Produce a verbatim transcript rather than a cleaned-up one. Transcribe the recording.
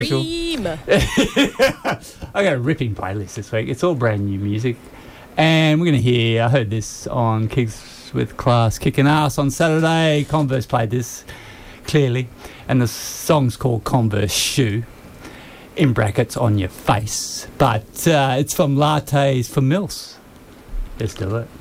Dream. I got a ripping playlist this week. It's all brand new music. And we're going to hear, I heard this on Kicks with Class Kicking Ass on Saturday. Converse played this clearly. And the song's called Converse Shoe, in brackets, on your face. But uh, it's from Lattes for Mills. Let's do it.